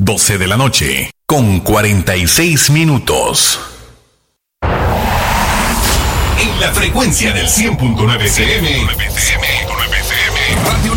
12 de la noche, con 46 minutos. En la frecuencia del 100.9 FM, Radio